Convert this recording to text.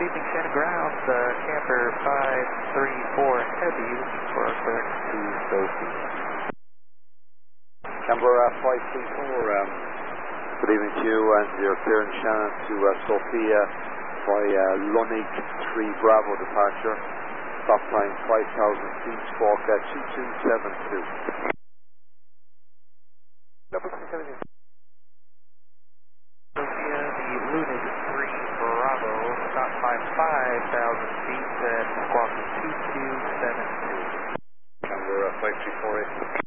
Good evening, Shannon Grounds, camper 534 Heavy, for clearance to Sophie. Camber 534, good evening to you, and you're clearing Shannon to Sophia via Lunig 3 Bravo departure. Stop time 5,000 feet, squawk at 2272. Sophia, the Lunig 3 Bravo, stop by 5,000 feet and squawk 2272. Camber 5348.